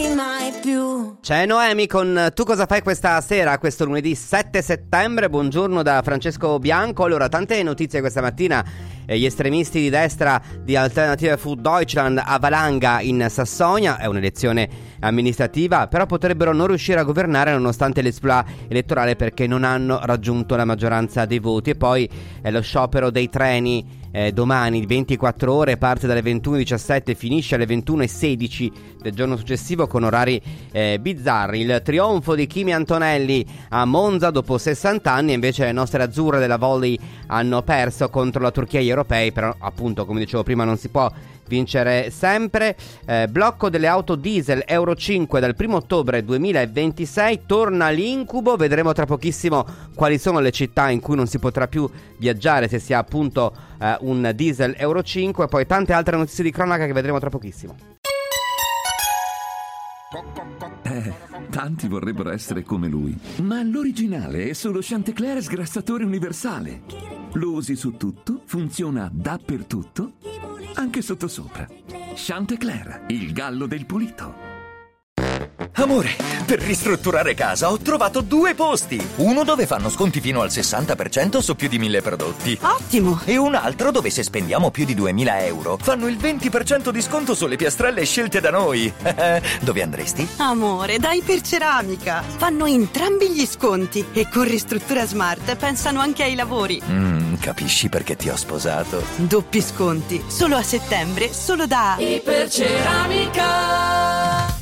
mai più. C'è Noemi con Tu cosa fai questa sera, questo lunedì 7 settembre. Buongiorno da Francesco Bianco. Allora, tante notizie questa mattina. Gli estremisti di destra di Alternative für Deutschland a valanga in Sassonia. È un'elezione amministrativa, però potrebbero non riuscire a governare nonostante l'esploit elettorale, perché non hanno raggiunto la maggioranza dei voti. E poi lo sciopero dei treni domani 24 ore, parte dalle 21:17 e finisce alle 21:16 del giorno successivo, con orari bizzarri. Il trionfo di Kimi Antonelli a Monza dopo 60 anni, invece le nostre azzurre della volley hanno perso contro la Turchia agli europei, però appunto, come dicevo prima, non si può vincere sempre. Blocco delle auto diesel Euro 5 dal 1 ottobre 2026, torna l'incubo. Vedremo tra pochissimo quali sono le città in cui non si potrà più viaggiare se si ha appunto un diesel Euro 5, e poi tante altre notizie di cronaca che vedremo tra pochissimo. Tanti vorrebbero essere come lui, ma l'originale è solo Chantecler sgrassatore universale. Lo usi su tutto, funziona dappertutto, anche sottosopra. Chantecler, il gallo del pulito. Amore, per ristrutturare casa ho trovato 2 posti. Uno dove fanno sconti fino al 60% su più di 1000 prodotti. Ottimo! E un altro dove, se spendiamo più di 2000 euro, fanno il 20% di sconto sulle piastrelle scelte da noi. Dove andresti? Amore, dai Iperceramica! Fanno entrambi gli sconti e con Ristruttura Smart pensano anche ai lavori. Capisci perché ti ho sposato? Doppi sconti, solo a settembre, solo da Iperceramica.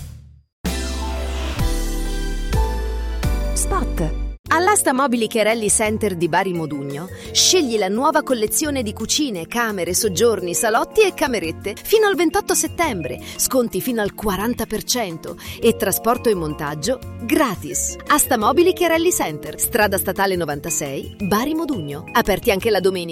Spot. All'asta Mobili Chiarelli Center di Bari Modugno scegli la nuova collezione di cucine, camere, soggiorni, salotti e camerette fino al 28 settembre, sconti fino al 40% e trasporto e montaggio gratis. Asta Mobili Chiarelli Center, strada statale 96, Bari Modugno, aperti anche la domenica.